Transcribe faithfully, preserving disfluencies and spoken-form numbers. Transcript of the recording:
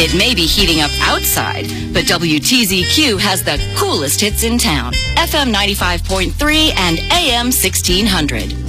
It may be heating up outside, but W T Z Q has the coolest hits in town. F M ninety-five point three and A M sixteen hundred.